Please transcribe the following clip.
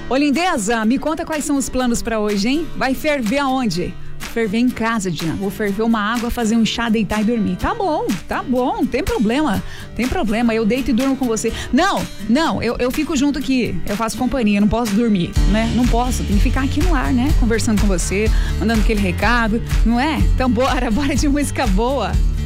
Ô, lindeza, me conta quais são os planos pra hoje, hein? Vai ferver aonde? Ferver em casa, Diana. Vou ferver uma água, fazer um chá, deitar e dormir. Tá bom, tem problema. Eu deito e durmo com você. Não, eu fico junto aqui. Eu faço companhia, não posso dormir, né? Não posso, tem que ficar aqui no ar, né? Conversando com você, mandando aquele recado, não é? Então bora de música boa.